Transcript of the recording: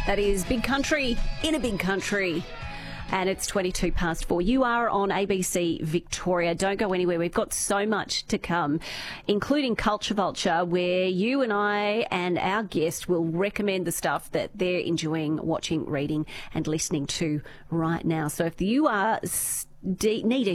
That is Big Country in a Big Country. And it's 22 past 4. You are on ABC Victoria. Don't go anywhere. We've got so much to come, including Culture Vulture, where you and I and our guest will recommend the stuff that they're enjoying watching, reading and listening to right now. So if you are needing